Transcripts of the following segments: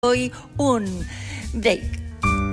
Hoy un break.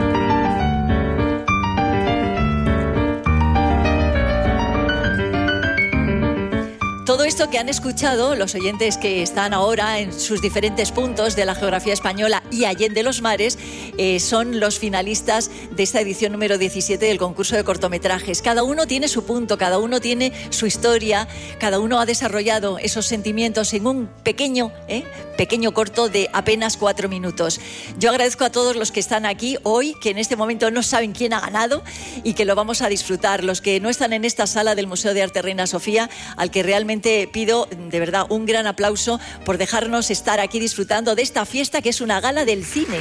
Todo esto que han escuchado los oyentes que están ahora en sus diferentes puntos de la geografía española y allende los mares son los finalistas de esta edición número 17 del concurso de cortometrajes. Cada uno tiene su punto, cada uno tiene su historia, cada uno ha desarrollado esos sentimientos en un pequeño corto de apenas 4 minutos. Yo agradezco a todos los que están aquí hoy, que en este momento no saben quién ha ganado y que lo vamos a disfrutar. Los que no están en esta sala del Museo de Arte Reina Sofía, al que realmente pido de verdad un gran aplauso por dejarnos estar aquí disfrutando de esta fiesta que es una gala del cine.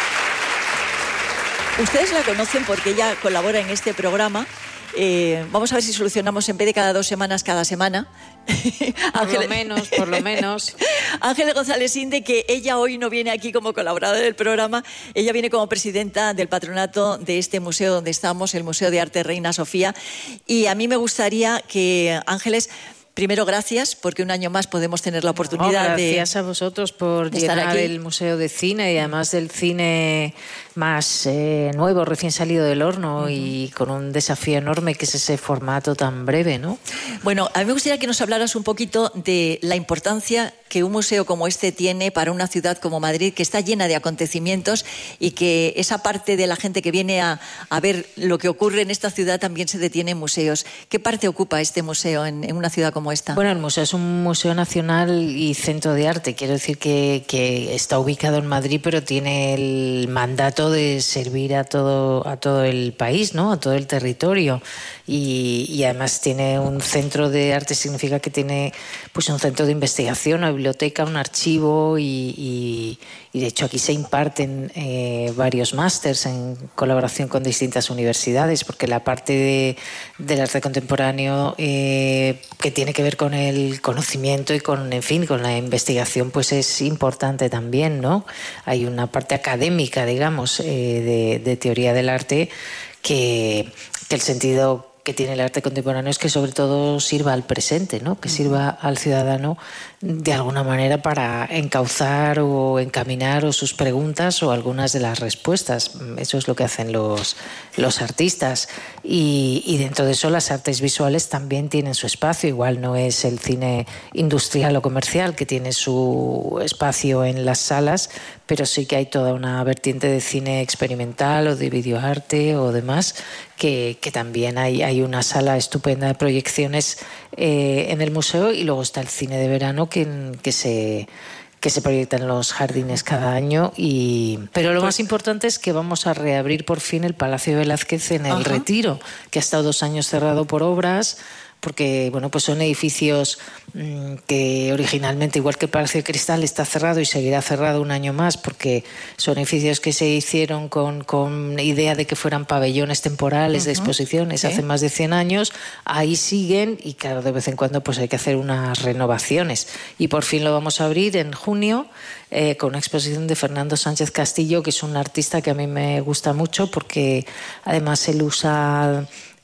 Ustedes la conocen porque ella colabora en este programa. Vamos a ver si solucionamos en vez de cada 2 semanas, cada semana. Por lo menos. Ángeles González Inde, que ella hoy no viene aquí como colaboradora del programa, ella viene como presidenta del patronato de este museo donde estamos, el Museo de Arte Reina Sofía. Y a mí me gustaría que, Ángeles, primero, gracias, porque un año más podemos tener la oportunidad gracias a vosotros por llenar el Museo de Cine y además del cine más nuevo, recién salido del horno y con un desafío enorme que es ese formato tan breve, ¿no? Bueno, a mí me gustaría que nos hablaras un poquito de la importancia que un museo como este tiene para una ciudad como Madrid, que está llena de acontecimientos y que esa parte de la gente que viene a ver lo que ocurre en esta ciudad también se detiene en museos. ¿Qué parte ocupa este museo en una ciudad como esta? Bueno, el museo es un museo nacional y centro de arte. Quiero decir que está ubicado en Madrid, pero tiene el mandato de servir a todo el país, ¿no? A todo el territorio. Y además tiene un centro de arte, significa que tiene pues un centro de investigación, una biblioteca, un archivo y de hecho aquí se imparten varios másters en colaboración con distintas universidades, porque la parte del arte contemporáneo que tiene que ver con el conocimiento y con la investigación, pues es importante también, ¿no? Hay una parte académica, digamos, de teoría del arte que el sentido que tiene el arte contemporáneo es que sobre todo sirva al presente, ¿no? Que sirva al ciudadano de alguna manera para encauzar o encaminar sus preguntas o algunas de las respuestas. Eso es lo que hacen los artistas y dentro de eso las artes visuales también tienen su espacio. Igual no es el cine industrial o comercial que tiene su espacio en las salas, pero sí que hay toda una vertiente de cine experimental o de videoarte o demás que también hay una sala estupenda de proyecciones en el museo, y luego está el cine de verano que se proyecta en los jardines cada año. Pero lo más importante es que vamos a reabrir por fin el Palacio de Velázquez en el Retiro, que ha estado 2 años cerrado por obras, porque bueno, pues son edificios que originalmente, igual que el Palacio de Cristal, está cerrado y seguirá cerrado 1 año más, porque son edificios que se hicieron con idea de que fueran pabellones temporales de exposiciones hace más de 100 años. Ahí siguen y claro, de vez en cuando pues hay que hacer unas renovaciones, y por fin lo vamos a abrir en junio con una exposición de Fernando Sánchez Castillo, que es un artista que a mí me gusta mucho, porque además él usa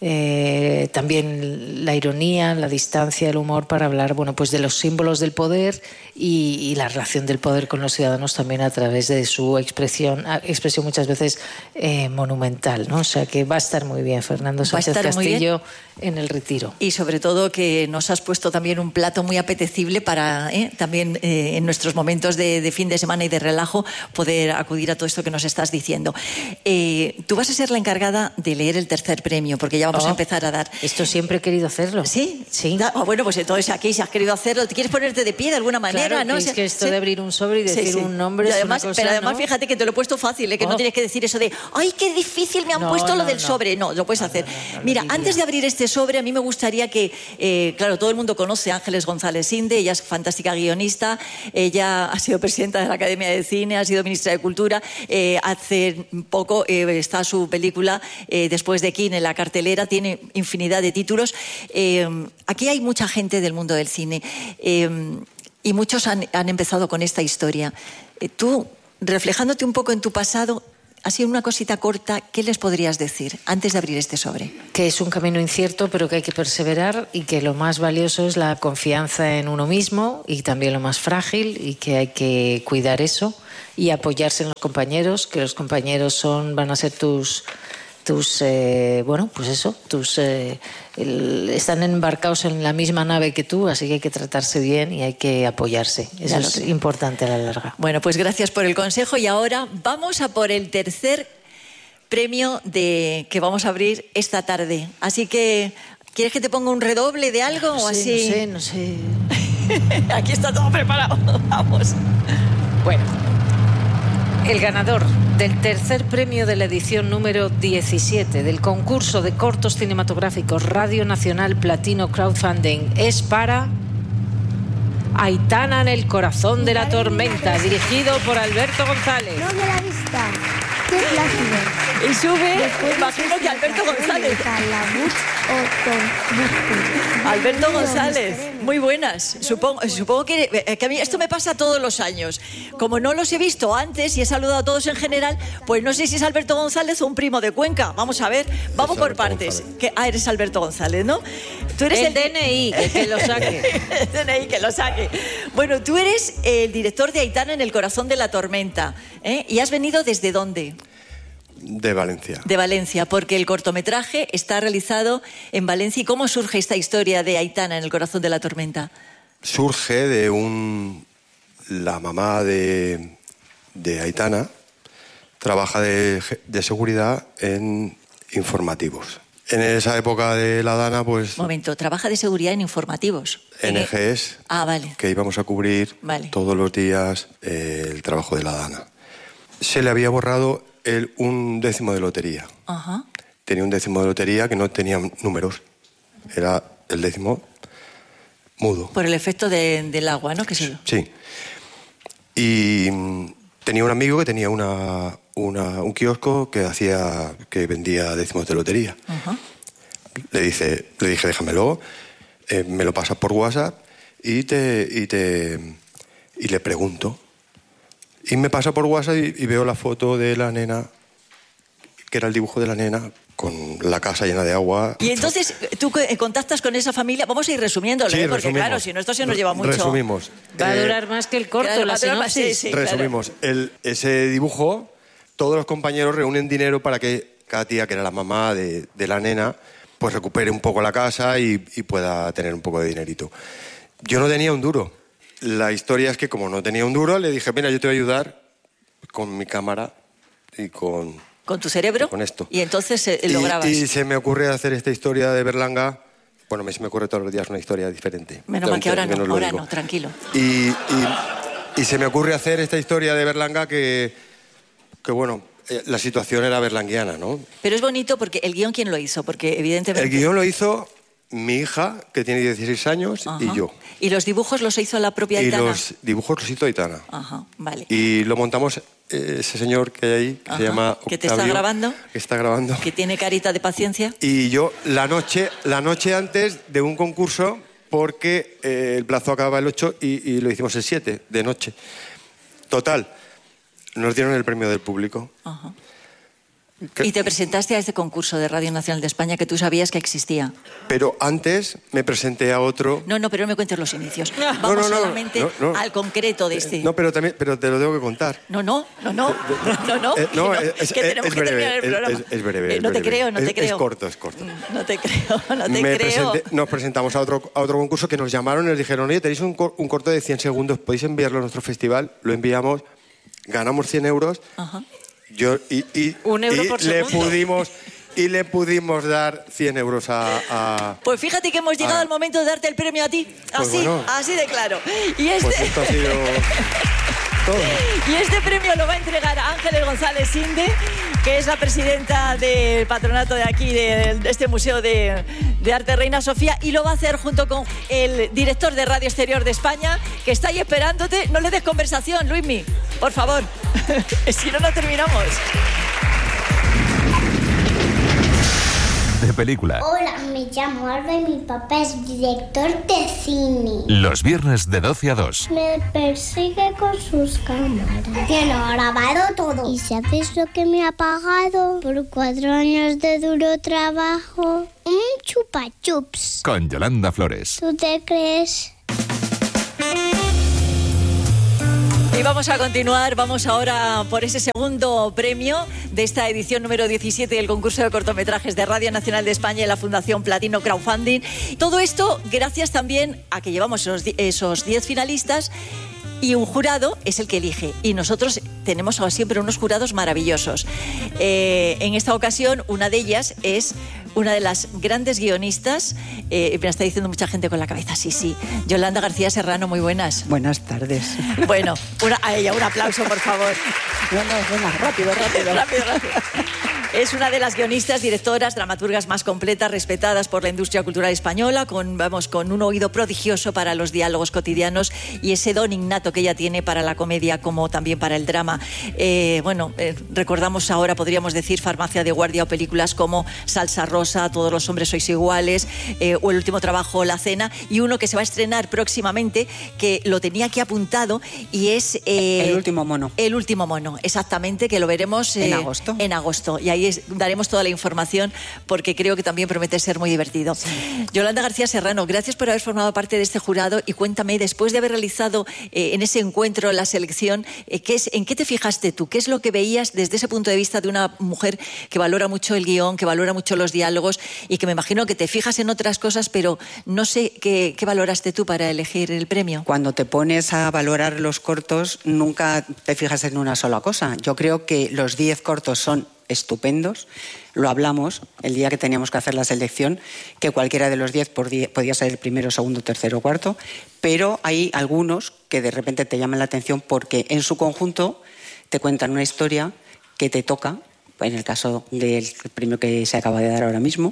también la ironía, la distancia, el humor para hablar, bueno, pues de los símbolos del poder y la relación del poder con los ciudadanos también a través de su expresión muchas veces monumental, ¿no? O sea que va a estar muy bien Fernando Sánchez Castillo en el Retiro. Y sobre todo que nos has puesto también un plato muy apetecible para también en nuestros momentos de fin de semana y de relajo poder acudir a todo esto que nos estás diciendo. Tú vas a ser la encargada de leer el 3er premio, porque ya vamos a empezar a dar. Esto siempre he querido hacerlo. ¿Sí? Sí. Bueno, pues entonces aquí si has querido hacerlo, ¿te quieres ponerte de pie de alguna manera? Claro, ¿no? Es que esto de abrir un sobre y decir un nombre es una cosa, pero además, ¿no? fíjate que te lo he puesto fácil, que no tienes que decir eso de ¡ay, qué difícil me han puesto lo del sobre! No, lo puedes hacer. Mira, antes de abrir este sobre, a mí me gustaría que, claro, todo el mundo conoce a Ángeles González Inde, ella es fantástica guionista, ella ha sido presidenta de la Academia de Cine, ha sido ministra de Cultura, hace poco está su película Después de King en la cartelera, tiene infinidad de títulos. Aquí hay mucha gente del mundo del cine y muchos han empezado con esta historia. Tú, reflejándote un poco en tu pasado, así una cosita corta, ¿qué les podrías decir antes de abrir este sobre? Que es un camino incierto, pero que hay que perseverar y que lo más valioso es la confianza en uno mismo y también lo más frágil y que hay que cuidar eso y apoyarse en los compañeros, que los compañeros van a ser están embarcados en la misma nave que tú, así que hay que tratarse bien y hay que apoyarse. Eso es importante a la larga. Bueno, pues gracias por el consejo y ahora vamos a por el tercer premio que vamos a abrir esta tarde. Así que, ¿quieres que te ponga un redoble de algo o así? No sé. Aquí está todo preparado. Vamos. Bueno. El ganador del tercer premio de la edición número 17 del concurso de cortos cinematográficos Radio Nacional Platino Crowdfunding es para Aitana en el corazón de la tormenta, dirigido por Alberto González. No me la vista. Qué plácido. Y sube, imagino que Alberto González. Alberto González, muy buenas. Supongo que a mí esto me pasa todos los años. Como no los he visto antes y he saludado a todos en general, pues no sé si es Alberto González o un primo de Cuenca. Vamos a ver, vamos por partes. Eres Alberto González, ¿no? Tú eres el DNI, que lo saque. El DNI, que lo saque. Bueno, tú eres el director de Aitana en el corazón de la tormenta, ¿eh? ¿Y has venido desde dónde? De Valencia. De Valencia, porque el cortometraje está realizado en Valencia. ¿Y cómo surge esta historia de Aitana en el corazón de la tormenta? Surge de la mamá de Aitana, trabaja de seguridad en informativos. En esa época de la Dana, pues... Momento, trabaja de seguridad en informativos. En EGES, vale. Que íbamos a cubrir todos los días el trabajo de la Dana. Se le había borrado un décimo de lotería. Ajá. Tenía un décimo de lotería que no tenía números. Era el décimo mudo. Por el efecto del agua, ¿no? Sí. Y tenía un amigo que tenía un kiosco que vendía décimos de lotería. Ajá. Le dije, déjamelo, me lo pasas por WhatsApp y le pregunto. Y me pasa por WhatsApp y veo la foto de la nena, que era el dibujo de la nena, con la casa llena de agua. Y entonces tú contactas con esa familia. Vamos a ir resumiéndolo, sí, porque claro, si no, esto se nos lleva mucho. Resumimos. Va a durar más que el corto, claro, la sinopsis. Sí, resumimos. Claro. Ese dibujo, todos los compañeros reúnen dinero para que cada tía, que era la mamá de la nena, pues recupere un poco la casa y pueda tener un poco de dinerito. Yo no tenía un duro. La historia es que como no tenía un duro, le dije, mira, yo te voy a ayudar con mi cámara y con tu cerebro. Con esto. Y entonces lo grabas. Y se me ocurre hacer esta historia de Berlanga. Bueno, se me ocurre todos los días una historia diferente. Menos mal que ahora no, tranquilo. Y se me ocurre hacer esta historia de Berlanga que bueno, la situación era berlanguiana, ¿no? Pero es bonito porque el guión, ¿quién lo hizo? Porque evidentemente... El guión lo hizo mi hija, que tiene 16 años, y yo. ¿Y los dibujos los hizo la propia Aitana? Y los dibujos los hizo Aitana. Ajá, vale. Y lo montamos ese señor que hay ahí, que se llama Octavio, que te está grabando. Que está grabando. Que tiene carita de paciencia. Y yo, la noche antes de un concurso, porque el plazo acababa el 8 y lo hicimos el 7 de noche. Total, nos dieron el premio del público. Ajá. Y te presentaste a este concurso de Radio Nacional de España que tú sabías que existía. Pero antes me presenté a otro... No, pero no me cuentes los inicios. Vamos solamente al concreto de este. No, pero te lo tengo que contar. No. Que tenemos que terminar el programa. Es breve. No te creo. Es corto. No te creo. Nos presentamos a otro concurso que nos llamaron y nos dijeron, oye, tenéis un corto de 100 segundos, podéis enviarlo a nuestro festival. Lo enviamos, ganamos 100 euros. Ajá. Un euro por segundo. Le pudimos dar 100 euros a... Pues fíjate que hemos llegado al momento de darte el premio a ti. Así de claro. Y pues esto ha sido todo. Y este premio lo va a entregar a Ángeles González Sinde, que es la presidenta del patronato de aquí, de este Museo de Arte Reina Sofía, y lo va a hacer junto con el director de Radio Exterior de España, que está ahí esperándote. No le des conversación, Luismi, por favor. Si no terminamos. de película. Hola, me llamo Alba y mi papá es director de cine. Los viernes de 12 a 2. Me persigue con sus cámaras. Que lo ha grabado todo. ¿Y sabes lo que me ha pagado por 4 años de duro trabajo? Un chupa chups. Con Yolanda Flores. ¿Tú te crees? Y vamos a continuar, vamos ahora por ese segundo premio de esta edición número 17 del concurso de cortometrajes de Radio Nacional de España y la Fundación Platino Crowdfunding. Todo esto gracias también a que llevamos esos 10 finalistas y un jurado es el que elige. Y nosotros tenemos siempre unos jurados maravillosos. En esta ocasión, una de ellas es una de las grandes guionistas. Me está diciendo mucha gente con la cabeza, sí. Yolanda García Serrano, muy buenas. Buenas tardes. Bueno, a ella un aplauso, por favor. Bueno, rápido. Es una de las guionistas, directoras, dramaturgas más completas, respetadas por la industria cultural española, con un oído prodigioso para los diálogos cotidianos y ese don innato que ella tiene para la comedia como también para el drama. Recordamos ahora, podríamos decir, Farmacia de Guardia o películas como Salsa Rosa, Todos los hombres sois iguales, o el último trabajo, La cena, y uno que se va a estrenar próximamente, que lo tenía aquí apuntado, y es... El último mono. El último mono, exactamente, que lo veremos... en agosto. En agosto, y ahí daremos toda la información porque creo que también promete ser muy divertido. Sí. Yolanda García Serrano, gracias por haber formado parte de este jurado y cuéntame, después de haber realizado en ese encuentro la selección, ¿en qué te fijaste tú? ¿Qué es lo que veías desde ese punto de vista de una mujer que valora mucho el guión, que valora mucho los diálogos y que me imagino que te fijas en otras cosas, pero no sé qué valoraste tú para elegir el premio? Cuando te pones a valorar los cortos, nunca te fijas en una sola cosa. Yo creo que los 10 cortos son estupendos. Lo hablamos el día que teníamos que hacer la selección, que cualquiera de los 10 podía ser el primero, segundo, tercero o cuarto, pero hay algunos que de repente te llaman la atención porque en su conjunto te cuentan una historia que te toca. En el caso del premio que se acaba de dar ahora mismo,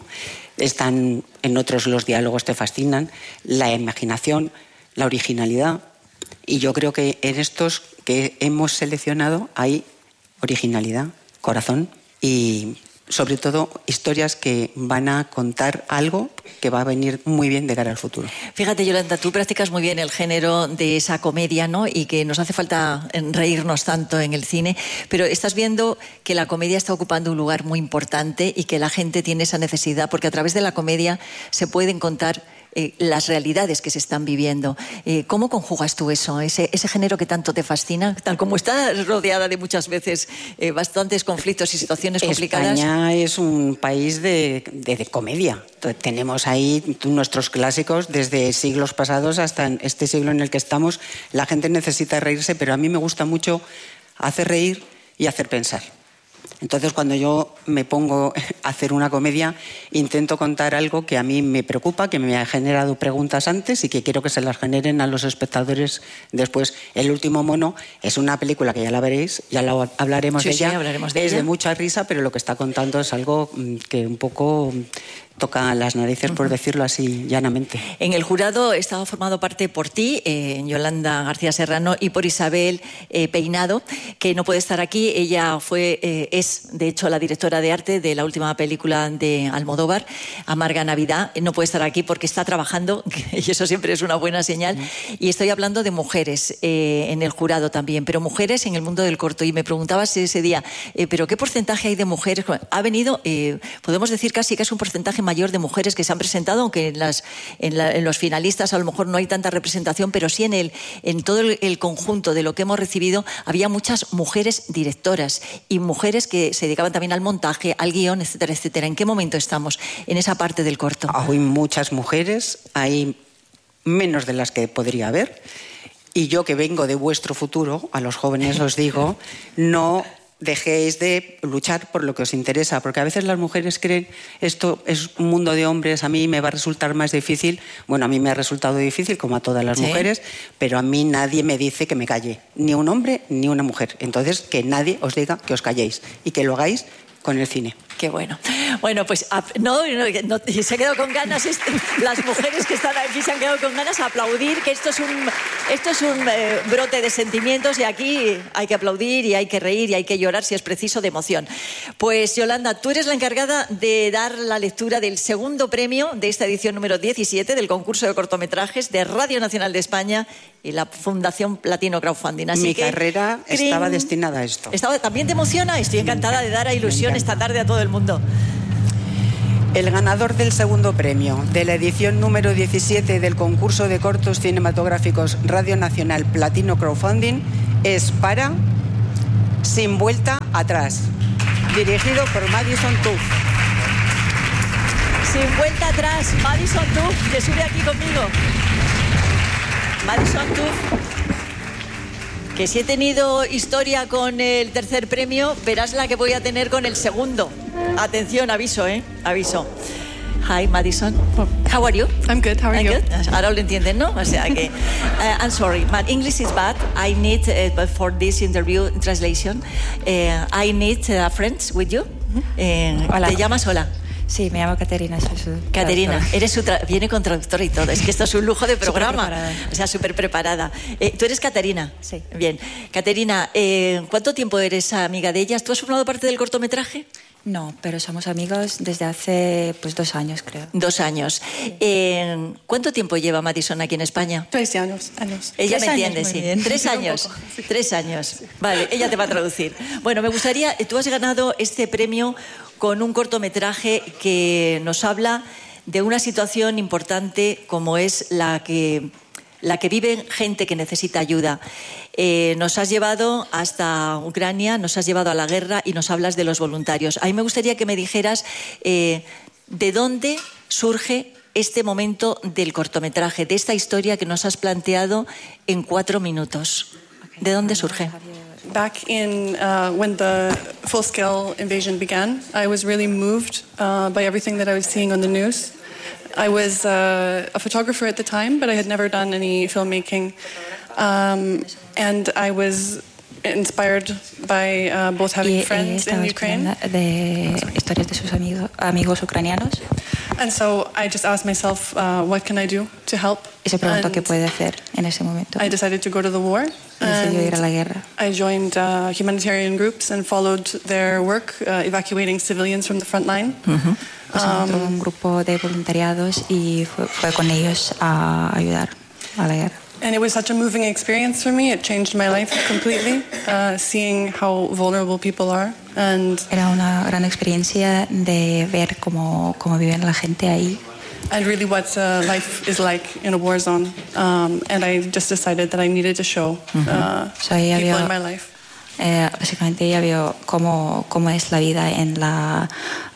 en otros los diálogos te fascinan, la imaginación, la originalidad, y yo creo que en estos que hemos seleccionado hay originalidad, corazón y sobre todo historias que van a contar algo que va a venir muy bien de cara al futuro. Fíjate, Yolanda, tú practicas muy bien el género de esa comedia, ¿no? Y que nos hace falta reírnos tanto en el cine, pero estás viendo que la comedia está ocupando un lugar muy importante y que la gente tiene esa necesidad, porque a través de la comedia se pueden contar las realidades que se están viviendo. ¿Cómo conjugas tú eso, ese género que tanto te fascina, tal como está rodeada de muchas veces bastantes conflictos y situaciones complicadas? España es un país de comedia. Tenemos ahí nuestros clásicos desde siglos pasados hasta este siglo en el que estamos. La gente necesita reírse, pero a mí me gusta mucho hacer reír y hacer pensar. Entonces, cuando yo me pongo a hacer una comedia, intento contar algo que a mí me preocupa, que me ha generado preguntas antes y que quiero que se las generen a los espectadores después. El último mono es una película que ya la veréis, ya la hablaremos de ella. Sí, hablaremos de ella. Es de mucha risa, pero lo que está contando es algo que un poco toca las narices, por decirlo así llanamente. En el jurado estaba formado parte por ti, Yolanda García Serrano, y por Isabel Peinado, que no puede estar aquí. Ella es, de hecho, la directora de arte de la última película de Almodóvar, Amarga Navidad. No puede estar aquí porque está trabajando, y eso siempre es una buena señal. Y estoy hablando de mujeres en el jurado también, pero mujeres en el mundo del corto. Y me preguntabas ese día, ¿pero qué porcentaje hay de mujeres? Ha venido, podemos decir casi que es un porcentaje mayor de mujeres que se han presentado, aunque en los finalistas a lo mejor no hay tanta representación, pero sí en todo el conjunto de lo que hemos recibido había muchas mujeres directoras y mujeres que se dedicaban también al montaje, al guión, etcétera, etcétera. ¿En qué momento estamos en esa parte del corto? Hay muchas mujeres, hay menos de las que podría haber, y yo que vengo de vuestro futuro, a los jóvenes os digo, no dejéis de luchar por lo que os interesa, porque a veces las mujeres creen esto es un mundo de hombres, a mí me va a resultar más difícil. Bueno, a mí me ha resultado difícil, como a todas las mujeres, pero a mí nadie me dice que me calle, ni un hombre ni una mujer. Entonces, que nadie os diga que os calléis y que lo hagáis con el cine. Qué bueno. Bueno, pues no, se ha quedado con ganas, las mujeres que están aquí se han quedado con ganas a aplaudir, que esto es Esto es un brote de sentimientos y aquí hay que aplaudir y hay que reír y hay que llorar si es preciso de emoción. Pues Yolanda, tú eres la encargada de dar la lectura del segundo premio de esta edición número 17 del concurso de cortometrajes de Radio Nacional de España y la Fundación Platino Crowdfunding. Así Mi que, carrera estaba destinada a esto. ¿También te emociona? Estoy encantada de dar a ilusión esta tarde a todo el mundo. El ganador del segundo premio de la edición número 17 del concurso de cortos cinematográficos Radio Nacional Platino Crowdfunding es para Sin vuelta atrás, dirigido por Madison Tuff. Sin vuelta atrás, Madison Tuff, que sube aquí conmigo. Madison Tuff, que si he tenido historia con el tercer premio, verás la que voy a tener con el segundo. Atención, aviso, aviso. Hi, Madison. How are you? I'm good. How are you? Good. Ahora lo entienden, ¿no? O sea que... I'm sorry, my English is bad. I need, but for this interview translation, I need friends with you. Hola. ¿Te llamas? Hola. Sí, me llamo Caterina. Soy su Caterina, traductora. eres viene con traductora y todo. Es que esto es un lujo de programa. O sea, súper preparada. ¿Tú eres Caterina? Sí. Bien. Caterina, ¿cuánto tiempo eres amiga de ellas? ¿Tú has formado parte del cortometraje? No, pero somos amigos desde hace 2 años, creo. 2 años. ¿Cuánto tiempo lleva Madison aquí en España? 3 años. Ella 3 me entiende, años, sí. muy bien. 3 años. 3 años. Vale, ella te va a traducir. Bueno, me gustaría, tú has ganado este premio con un cortometraje que nos habla de una situación importante como es la que vive gente que necesita ayuda. Nos has llevado hasta Ucrania, nos has llevado a la guerra y nos hablas de los voluntarios. A mí me gustaría que me dijeras de dónde surge este momento del cortometraje, de esta historia que nos has planteado en 4 minutos. ¿De dónde surge? Back in when the full-scale invasion began, I was really moved by everything that I was seeing on the news. I was a photographer at the time, but I had never done any filmmaking. And I was inspired by both having friends in Ukraine. De historias de sus amigos ucranianos. And so I just asked myself, what can I do to help? Y se preguntó And qué puede hacer en ese momento. I decided to go to the war. Y decidió ir a la guerra. I joined humanitarian groups and followed their work, evacuating civilians from the front line. Pues entró un grupo de voluntariados y fue con ellos a ayudar a la guerra. And it was such a moving experience for me. It changed my life completely, seeing how vulnerable people are. And Era una gran experiencia de ver cómo vive la gente ahí. And really what life is like in a war zone. And I just decided that I needed to show So ella people vio, in my life. básicamente ella vio cómo es la vida en la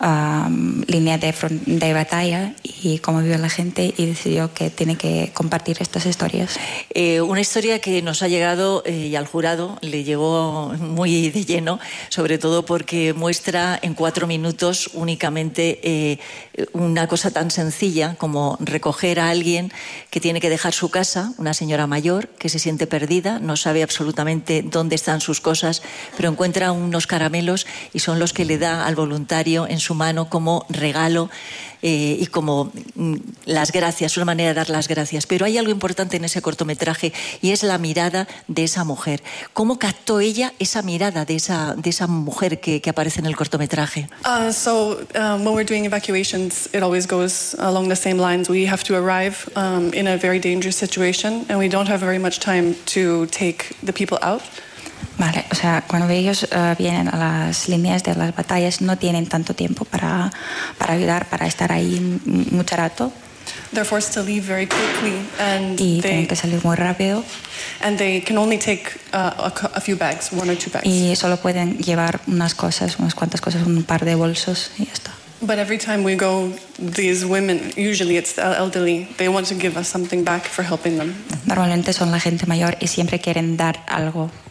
línea de batalla y cómo vive la gente y decidió que tiene que compartir estas historias. Una historia que nos ha llegado y al jurado le llegó muy de lleno, sobre todo porque muestra en 4 minutos únicamente una cosa tan sencilla como recoger a alguien que tiene que dejar su casa, una señora mayor que se siente perdida, no sabe absolutamente dónde están sus cosas, pero encuentra unos caramelos y son los que le da al voluntario en su mano como regalo y como las gracias, una manera de dar las gracias. Pero hay algo importante en ese cortometraje y es la mirada de esa mujer. ¿Cómo captó ella esa mirada de esa mujer que aparece en el cortometraje? When we're doing evacuations, it always goes along the same lines. We have to arrive in a very dangerous situation and we don't have very much time to take the people out. Vale, o sea, cuando ellos vienen a las líneas de las batallas no tienen tanto tiempo para ayudar, para estar ahí mucho rato. They're forced to leave very quickly and Y tienen que salir muy rápido. And they can only take a few bags, 1 or 2 bags. Y solo pueden llevar unas cuantas cosas, un par de bolsos y ya está. But every time we go, these women, usually it's the elderly, they want to give us something back for helping them. Normalmente son la gente mayor y siempre quieren dar algo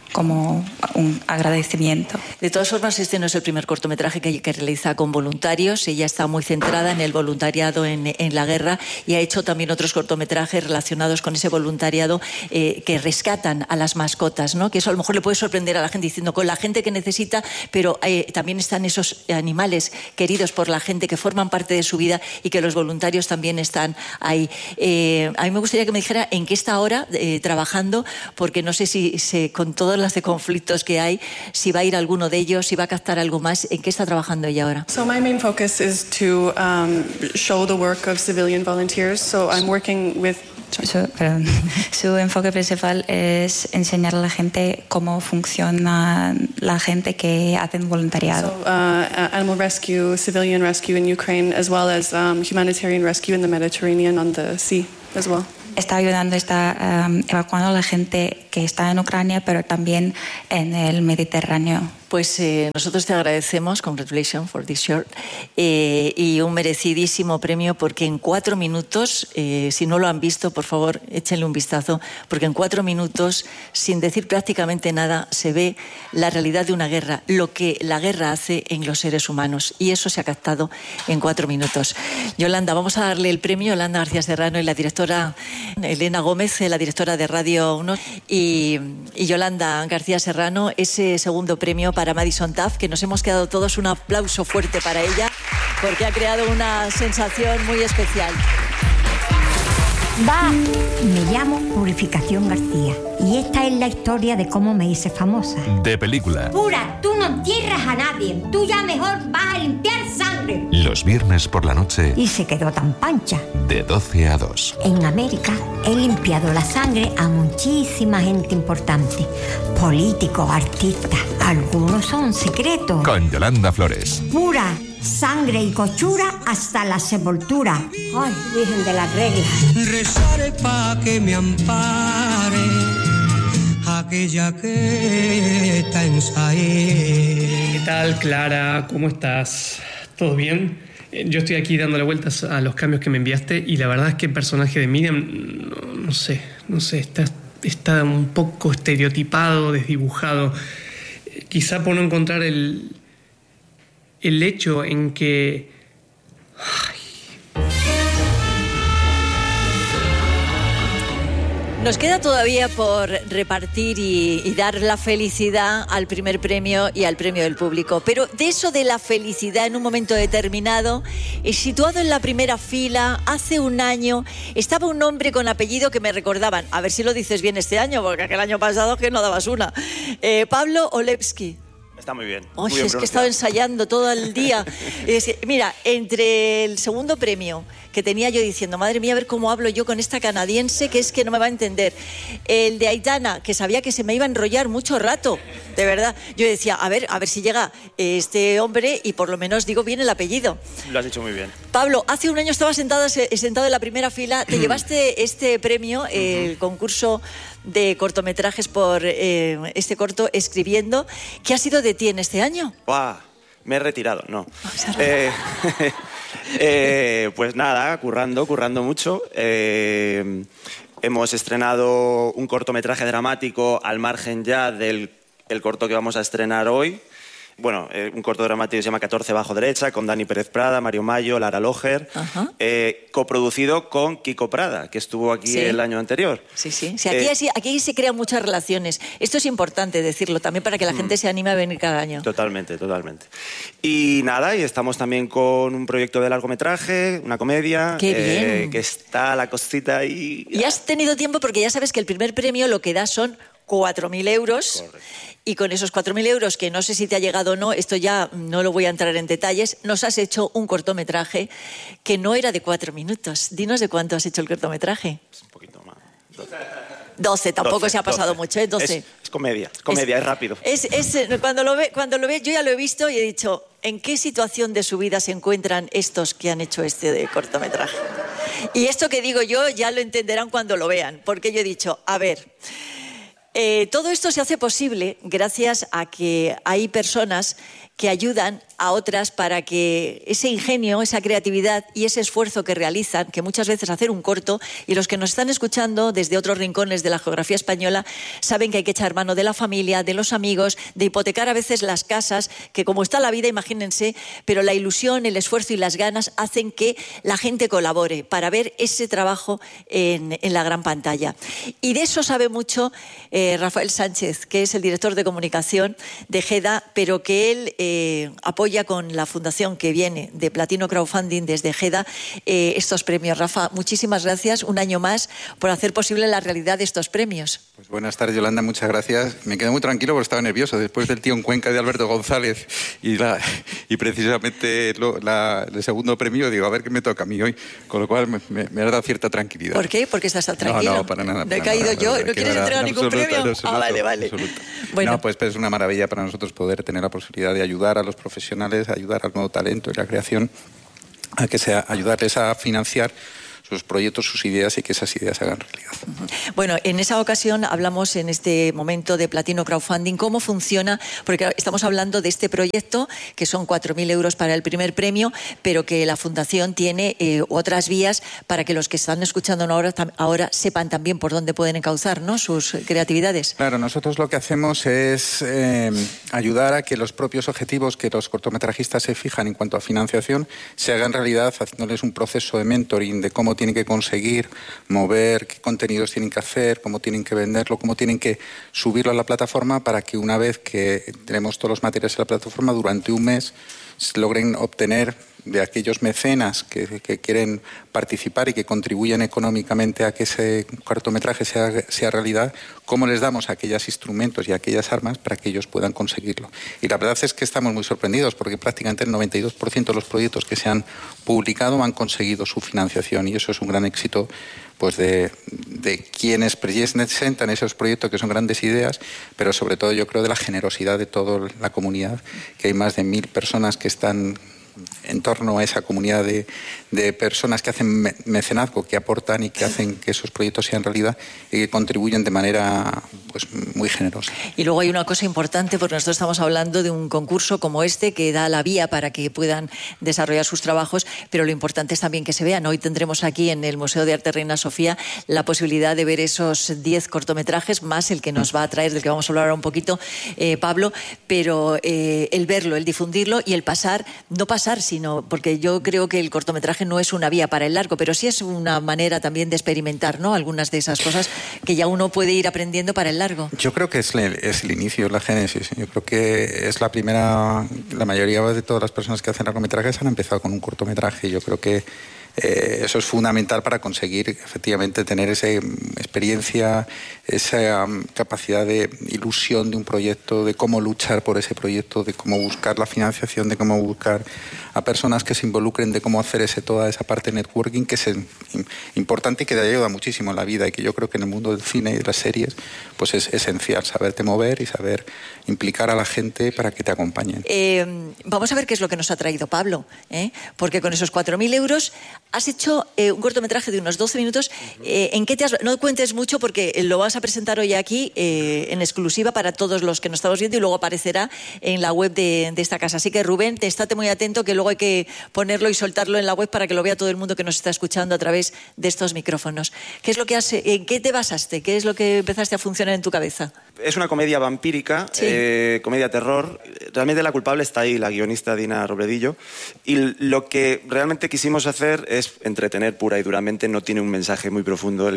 como un agradecimiento. De todas formas, este no es el primer cortometraje que realiza con voluntarios. Ella está muy centrada en el voluntariado en la guerra y ha hecho también otros cortometrajes relacionados con ese voluntariado que rescatan a las mascotas, ¿no? Que eso a lo mejor le puede sorprender a la gente diciendo con la gente que necesita, pero también están esos animales queridos por la gente que forman parte de su vida y que los voluntarios también están ahí. A mí me gustaría que me dijera en qué está ahora trabajando, porque no sé si con todas las de conflictos que hay, si va a ir a alguno de ellos, si va a captar algo más. ¿En qué está trabajando ella ahora? So my main focus is to show the work of civilian volunteers. So I'm working with Su enfoque principal es enseñar a la gente cómo funciona la gente que hacen voluntariado. animal rescue, civilian rescue in Ukraine, as well as humanitarian rescue in the Mediterranean on the sea as well. Está ayudando, está evacuando a la gente que está en Ucrania, pero también en el Mediterráneo. Pues nosotros te agradecemos, congratulations for this short, y un merecidísimo premio, porque en 4 minutos, si no lo han visto, por favor, échenle un vistazo, porque en 4 minutos, sin decir prácticamente nada, se ve la realidad de una guerra, lo que la guerra hace en los seres humanos, y eso se ha captado en 4 minutos. Yolanda, vamos a darle el premio, Yolanda García Serrano y la directora Elena Gómez, la directora de Radio 1, y Yolanda García Serrano, ese segundo premio para Madison Taft, que nos hemos quedado todos un aplauso fuerte para ella, porque ha creado una sensación muy especial. Me llamo Purificación García y esta es la historia de cómo me hice famosa. De película. Pura, tú no entierras a nadie, tú ya mejor vas a limpiar sangre. Los viernes por la noche. Y se quedó tan pancha. De 12 a 2. En América he limpiado la sangre a muchísima gente importante. Políticos, artistas, algunos son secretos. Con Yolanda Flores. Pura, sangre y cochura hasta la sepultura. Ay, Virgen de las Reglas. Rezaré pa' que me ampare aquella que está en Saí. ¿Qué tal, Clara? ¿Cómo estás? ¿Todo bien? Yo estoy aquí dándole vueltas a los cambios que me enviaste y la verdad es que el personaje de Miriam, no sé, está un poco estereotipado, desdibujado. Quizá por no encontrar el hecho en que... Nos queda todavía por repartir y dar la felicidad al primer premio y al premio del público. Pero de eso de la felicidad en un momento determinado, situado en la primera fila, hace un año, estaba un hombre con apellido que me recordaban. A ver si lo dices bien este año, porque aquel año pasado que no dabas una. Pablo Olewski. Está muy bien. Oye, muy bien es que he estado ensayando todo el día. Mira, entre el segundo premio que tenía yo diciendo, madre mía, a ver cómo hablo yo con esta canadiense, que es que no me va a entender. El de Aitana, que sabía que se me iba a enrollar mucho rato, de verdad. Yo decía, a ver si llega este hombre y por lo menos digo bien el apellido. Lo has hecho muy bien. Pablo, hace un año estabas sentado en la primera fila, te llevaste este premio, el concurso de cortometrajes por este corto Escribiendo. ¿Qué ha sido de ti en este año? ¡Buah! Me he retirado, no. Pues nada, currando mucho. Hemos estrenado un cortometraje dramático al margen ya del corto que vamos a estrenar hoy. Bueno, un corto dramático que se llama 14 bajo derecha, con Dani Pérez Prada, Mario Mayo, Lara Loger, coproducido con Kiko Prada, que estuvo aquí el año anterior. Sí. Aquí se crean muchas relaciones. Esto es importante decirlo también para que la gente se anime a venir cada año. Totalmente. Y nada, y estamos también con un proyecto de largometraje, una comedia. ¡Qué bien! Que está la cosita ahí. Y has tenido tiempo porque ya sabes que el primer premio lo que da son 4.000 euros. Correcto. Y con esos 4.000 euros, que no sé si te ha llegado o no, esto ya no lo voy a entrar en detalles, nos has hecho un cortometraje que no era de 4 minutos. Dinos de cuánto has hecho el cortometraje. Un poquito más. 12, tampoco se ha pasado mucho, ¿eh? 12. Es comedia, es rápido. Cuando lo ve, yo ya lo he visto y he dicho, ¿en qué situación de su vida se encuentran estos que han hecho este de cortometraje? Y esto que digo yo ya lo entenderán cuando lo vean, porque yo he dicho, a ver... Todo esto se hace posible gracias a que hay personas que ayudan a otras para que ese ingenio, esa creatividad y ese esfuerzo que realizan, que muchas veces hacer un corto, y los que nos están escuchando desde otros rincones de la geografía española saben que hay que echar mano de la familia, de los amigos, de hipotecar a veces las casas, que como está la vida, imagínense, pero la ilusión, el esfuerzo y las ganas hacen que la gente colabore para ver ese trabajo en la gran pantalla. Y de eso sabe mucho Rafael Sánchez, que es el director de comunicación de GEDA, pero que él apoya con la fundación que viene de Platino Crowdfunding desde GEDA estos premios. Rafa, muchísimas gracias un año más por hacer posible la realidad de estos premios. Pues buenas tardes, Yolanda, muchas gracias. Me quedé muy tranquilo porque estaba nervioso después del Tío en Cuenca de Alberto González y precisamente el segundo premio, digo, a ver qué me toca a mí hoy, con lo cual me ha dado cierta tranquilidad. ¿Por qué? ¿Porque estás tan tranquilo? No, para nada. ¿Me he caído yo? ¿No quieres entregar ningún premio? Vale. Bueno. No, pues es una maravilla para nosotros poder tener la posibilidad de ayudar a los profesionales, ayudar al nuevo talento y la creación, ayudarles a financiar sus proyectos, sus ideas y que esas ideas se hagan realidad. Bueno, en esa ocasión hablamos en este momento de Platino Crowdfunding, cómo funciona, porque estamos hablando de este proyecto, que son 4.000 euros para el primer premio, pero que la Fundación tiene otras vías para que los que están escuchando ahora sepan también por dónde pueden encauzar, ¿no?, sus creatividades. Claro, nosotros lo que hacemos es ayudar a que los propios objetivos que los cortometrajistas se fijan en cuanto a financiación se hagan realidad, haciéndoles un proceso de mentoring de cómo tienen que conseguir mover, qué contenidos tienen que hacer, cómo tienen que venderlo, cómo tienen que subirlo a la plataforma para que una vez que tenemos todos los materiales en la plataforma, durante un mes logren obtener de aquellos mecenas que quieren participar y que contribuyen económicamente a que ese cortometraje sea realidad, cómo les damos aquellos instrumentos y aquellas armas para que ellos puedan conseguirlo. Y la verdad es que estamos muy sorprendidos porque prácticamente el 92% de los proyectos que se han publicado han conseguido su financiación, y eso es un gran éxito pues de quienes presentan esos proyectos, que son grandes ideas, pero sobre todo yo creo de la generosidad de toda la comunidad, que hay más de 1.000 personas que están en torno a esa comunidad de personas que hacen mecenazgo, que aportan y que hacen que esos proyectos sean realidad y que contribuyen de manera pues muy generosa. Y luego hay una cosa importante, porque nosotros estamos hablando de un concurso como este que da la vía para que puedan desarrollar sus trabajos, pero lo importante es también que se vean. Hoy tendremos aquí en el Museo de Arte Reina Sofía la posibilidad de ver esos 10 cortometrajes, más el que nos va a traer, del que vamos a hablar ahora un poquito, Pablo, pero el verlo, el difundirlo y el pasar, no pasar, sino porque yo creo que el cortometraje no es una vía para el largo, pero sí es una manera también de experimentar, ¿no?, algunas de esas cosas que ya uno puede ir aprendiendo para el largo. Yo creo que es el inicio, la génesis. Yo creo que es la primera. La mayoría de todas las personas que hacen largometrajes han empezado con un cortometraje. Yo creo que eso es fundamental para conseguir efectivamente tener esa experiencia, esa capacidad de ilusión de un proyecto, de cómo luchar por ese proyecto, de cómo buscar la financiación, de cómo buscar a personas que se involucren, de cómo hacer toda esa parte de networking que es importante y que te ayuda muchísimo en la vida, y que yo creo que en el mundo del cine y de las series pues es esencial saberte mover y saber implicar a la gente para que te acompañen. Vamos a ver qué es lo que nos ha traído Pablo, porque con esos 4.000 euros has hecho un cortometraje de unos 12 minutos. ¿En qué no cuentes mucho porque lo vas a presentar hoy aquí en exclusiva para todos los que nos estamos viendo, y luego aparecerá en la web de esta casa. Así que Rubén, estate muy atento, que luego hay que ponerlo y soltarlo en la web para que lo vea todo el mundo que nos está escuchando a través de estos micrófonos. ¿Qué es lo que en qué te basaste? ¿Qué es lo que empezaste a funcionar en tu cabeza? Es una comedia vampírica, sí. Comedia terror. Realmente la culpable está ahí, la guionista Dina Robledillo. Y lo que realmente quisimos hacer es entretener pura y duramente. No tiene un mensaje muy profundo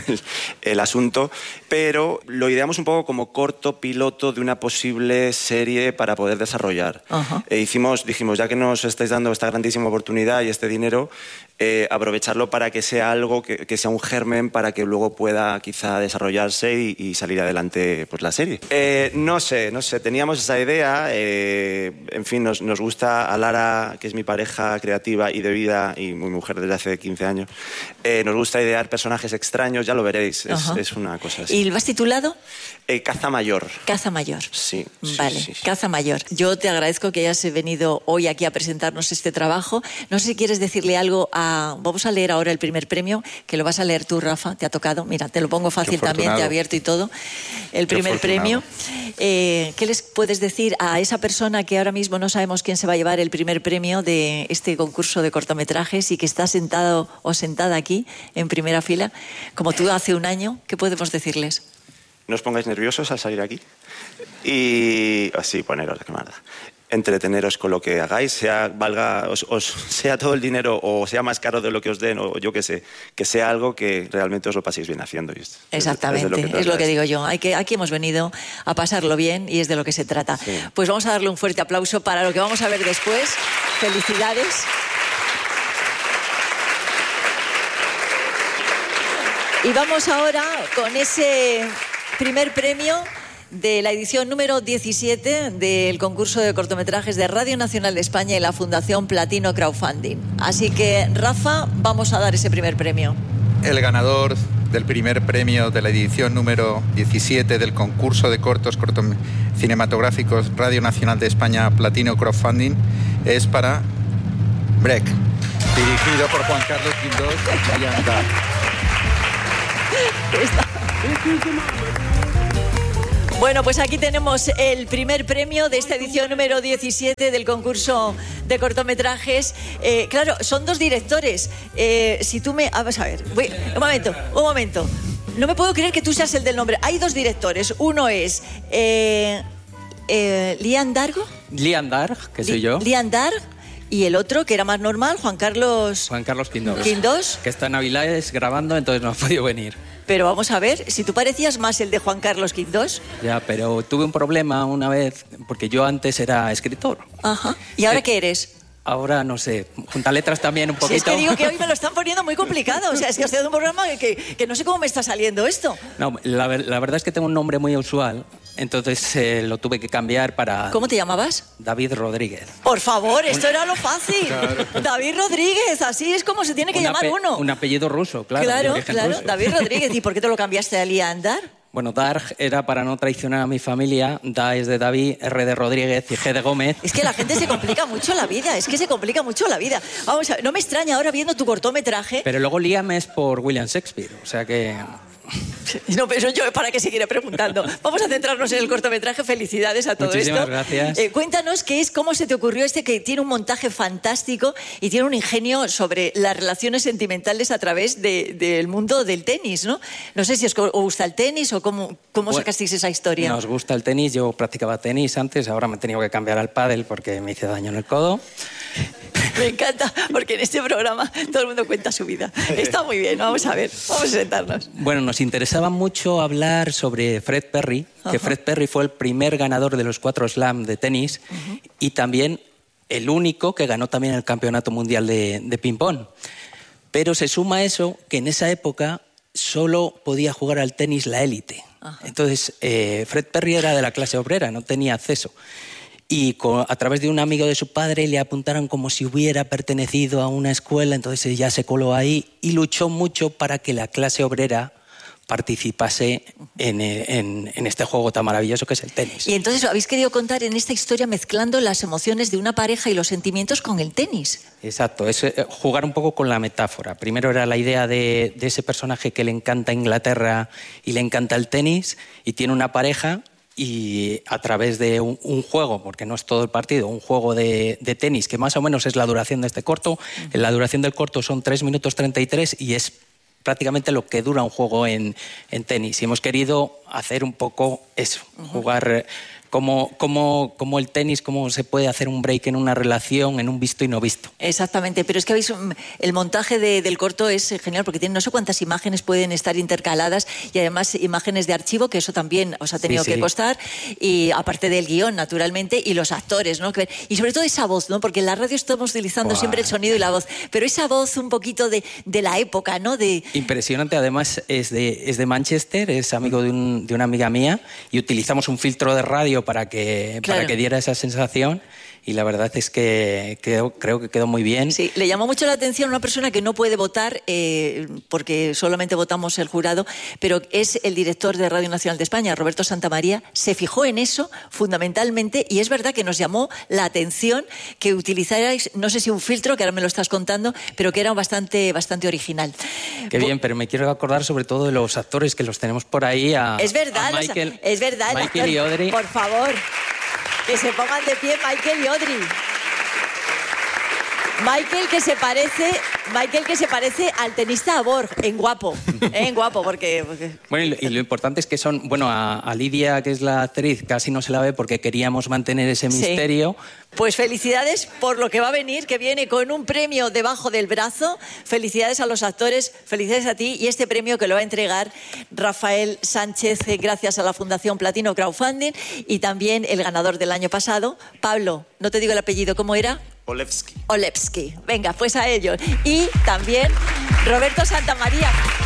el asunto, pero lo ideamos un poco como corto piloto de una posible serie para poder desarrollar. Dijimos, ya que nos estáis dando esta grandísima oportunidad y este dinero, aprovecharlo para que sea algo, que sea un germen para que luego pueda quizá desarrollarse y salir adelante pues la serie. No sé, teníamos esa idea, en fin, nos gusta a Lara, que es mi pareja creativa y de vida y mi mujer mujer desde hace 15 años. Nos gusta idear personajes extraños, ya lo veréis, es una cosa así. ¿Y lo has titulado? Caza Mayor. Caza Mayor. Sí. Vale, sí. Caza Mayor. Yo te agradezco que hayas venido hoy aquí a presentarnos este trabajo. No sé si quieres decirle algo a... Vamos a leer ahora el primer premio, que lo vas a leer tú, Rafa, te ha tocado. Mira, te lo pongo fácil también, te he abierto y todo. El primer premio. ¿Qué les puedes decir a esa persona que ahora mismo no sabemos quién se va a llevar el primer premio de este concurso de cortometrajes y que está sentado o sentada aquí en primera fila, como tú hace un año? ¿Qué podemos decirles? No os pongáis nerviosos al salir aquí y así poneros de cámara. Entreteneros con lo que hagáis, sea todo el dinero o sea más caro de lo que os den, o yo qué sé, que sea algo que realmente os lo paséis bien haciendo. Exactamente, es lo que digo yo. Aquí hemos venido a pasarlo bien y es de lo que se trata. Sí. Pues vamos a darle un fuerte aplauso para lo que vamos a ver después. Felicidades. Y vamos ahora con ese primer premio de la edición número 17 del concurso de cortometrajes de Radio Nacional de España y la Fundación Platino Crowdfunding. Así que, Rafa, vamos a dar ese primer premio. El ganador del primer premio de la edición número 17 del concurso de cortos cinematográficos Radio Nacional de España Platino Crowdfunding es para Break, dirigido por Juan Carlos Quindós y Lian Dark. Bueno, pues aquí tenemos el primer premio de esta edición número 17 del concurso de cortometrajes. Claro, son dos directores. Si tú me... Vamos a ver. Un momento. No me puedo creer que tú seas el del nombre. Hay dos directores. Uno es Lian Dargo. Lian Darg, que soy yo. Lian Darg. Y el otro, que era más normal, Juan Carlos Quindós. Que está en Avilés grabando, entonces no ha podido venir. Pero vamos a ver, si tú parecías más el de Juan Carlos Quindós. Ya, pero tuve un problema una vez, porque yo antes era escritor. Ajá. ¿Y ahora qué eres? Ahora, no sé, junta letras también un poquito. Sí, es que digo que hoy me lo están poniendo muy complicado. O sea, es que has hecho un programa que no sé cómo me está saliendo esto. No, la verdad es que tengo un nombre muy usual, entonces lo tuve que cambiar para... ¿Cómo te llamabas? David Rodríguez. Por favor, esto era lo fácil. Claro. David Rodríguez, así es como se tiene que llamar uno. Un apellido ruso, claro. Claro, ruso. David Rodríguez. ¿Y por qué te lo cambiaste a Lian Darg? Bueno, Darg era para no traicionar a mi familia. Da es de David, R de Rodríguez y G de Gómez. Es que la gente se complica mucho la vida, Vamos a ver, no me extraña ahora viendo tu cortometraje. Pero luego Liam es por William Shakespeare, o sea que... No, pero yo para qué seguiré preguntando. Vamos a centrarnos en el cortometraje. Felicidades a todo Muchísimas esto. Gracias. Cuéntanos cómo se te ocurrió que tiene un montaje fantástico y tiene un ingenio sobre las relaciones sentimentales a través del mundo del tenis, ¿no? No sé si os gusta el tenis o cómo sacasteis esa historia. Nos gusta el tenis. Yo practicaba tenis antes, ahora me he tenido que cambiar al pádel porque me hice daño en el codo. Me encanta, porque en este programa todo el mundo cuenta su vida. Está muy bien, vamos a ver, vamos a sentarnos. Bueno, nos interesaba mucho hablar sobre Fred Perry, que Fred Perry fue el primer ganador de los 4 Slam de tenis y también el único que ganó también el Campeonato Mundial de ping-pong. Pero se suma a eso que en esa época solo podía jugar al tenis la élite. Entonces, Fred Perry era de la clase obrera, no tenía acceso. Y a través de un amigo de su padre le apuntaron como si hubiera pertenecido a una escuela, entonces ella se coló ahí y luchó mucho para que la clase obrera participase en este juego tan maravilloso que es el tenis. Y entonces habéis querido contar en esta historia mezclando las emociones de una pareja y los sentimientos con el tenis. Exacto, es jugar un poco con la metáfora. Primero era la idea de ese personaje que le encanta Inglaterra y le encanta el tenis y tiene una pareja. Y a través de un juego, porque no es todo el partido, un juego de tenis, que más o menos es la duración de este corto. La duración del corto son 3 minutos 33 y es prácticamente lo que dura un juego en tenis. Y hemos querido hacer un poco eso, jugar como el tenis, cómo se puede hacer un break en una relación, en un visto y no visto. Exactamente, pero es que el montaje del corto es genial porque tiene no sé cuántas imágenes pueden estar intercaladas y además imágenes de archivo, que eso también os ha tenido que costar, y aparte del guión, naturalmente, y los actores, ¿no? Y sobre todo esa voz, ¿no? Porque en la radio estamos utilizando siempre el sonido y la voz, pero esa voz un poquito de la época, ¿no? Impresionante, además es de Manchester, es amigo de una amiga mía y utilizamos un filtro de radio audio para que diera esa sensación. Y la verdad es que creo que quedó muy bien. Sí, le llamó mucho la atención a una persona que no puede votar porque solamente votamos el jurado, pero es el director de Radio Nacional de España, Roberto Santamaría. Se fijó en eso fundamentalmente y es verdad que nos llamó la atención que utilizarais, no sé si un filtro, que ahora me lo estás contando, pero que era bastante original. Qué bien, pero me quiero acordar sobre todo de los actores que los tenemos por ahí. Es verdad, Michael y Audrey. Por favor. Que se pongan de pie Michael y Audrey. Michael que se parece al tenista Borg, en guapo, porque... Bueno, y lo importante es que son, bueno, a Lidia, que es la actriz, casi no se la ve porque queríamos mantener ese misterio. Pues felicidades por lo que va a venir, que viene con un premio debajo del brazo. Felicidades a los actores, felicidades a ti, y este premio que lo va a entregar Rafael Sánchez gracias a la Fundación Platino Crowdfunding, y también el ganador del año pasado, Pablo, no te digo el apellido, ¿cómo era? Olewski. Venga, pues a ellos. Y también Roberto Santamaría.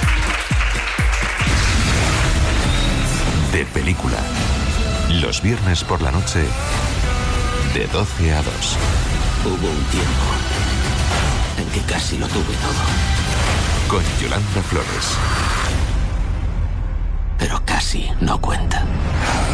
De película. Los viernes por la noche, de 12 a 2. Hubo un tiempo en que casi lo tuve todo. Con Yolanda Flores. Pero casi no cuenta.